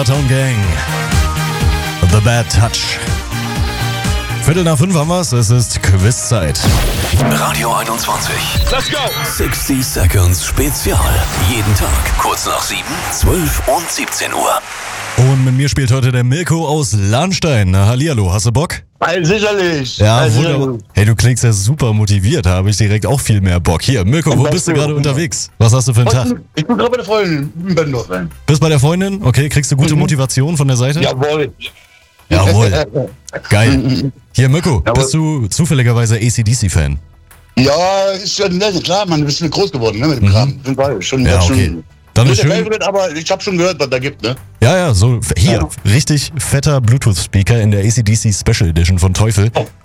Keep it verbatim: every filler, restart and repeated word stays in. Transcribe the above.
Buttown Gang. The Bad Touch. Viertel nach fünf haben wir's, es ist Quizzeit. Radio einundzwanzig. Let's go! sechzig Seconds Spezial. Jeden Tag, kurz nach sieben, zwölf und siebzehn Uhr. Und mit mir spielt heute der Mirko aus Lahnstein. Na, hallihallo, hast du Bock? Weil sicherlich. Ja, Weil wunderbar. sicherlich. Hey, du klingst ja super motiviert, da habe ich direkt auch viel mehr Bock. Hier, Mirko, wo bist du gerade unterwegs? Was hast du für einen Tag? Ich bin gerade bei der Freundin in Bendorf rein. Bist bei der Freundin? Okay, kriegst du gute Motivation von der Seite? Jawohl. Jawohl. Geil. Hier, Mirko, Jawohl. bist du zufälligerweise A C D C-Fan? Ja, ist schon nett, klar, man, du bist groß geworden, ne, mit dem Kram. Sind wir schon, Ja, schon, okay. Dann ist Nicht der schön. Favorite, aber ich habe schon gehört, was da gibt, ne? Ja, ja, so hier, Ja. richtig fetter Bluetooth-Speaker in der A C D C Special Edition von Teufel. Oh.